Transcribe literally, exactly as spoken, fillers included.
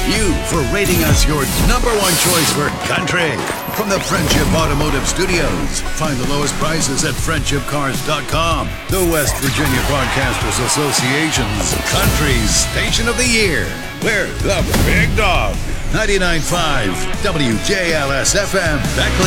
you for rating us your number one choice for country. From the Friendship Automotive Studios, find the lowest prices at friendship cars dot com. The West Virginia Broadcasters Association's Country Station of the Year. We're the Big Dog. ninety-nine point five W J L S F M, Beckley.